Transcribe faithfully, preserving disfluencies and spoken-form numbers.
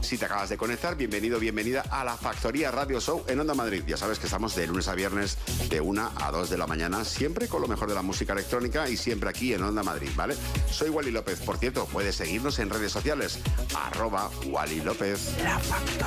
Si te acabas de conectar, bienvenido, bienvenida a la Factoría Radio Show en Onda Madrid. Ya sabes que estamos de lunes a viernes de una a dos de la mañana, siempre con lo mejor de la música electrónica y siempre aquí en Onda Madrid, ¿vale? Soy Wally López. Por cierto, puedes seguirnos en redes sociales, arroba Wally López. La Factoría.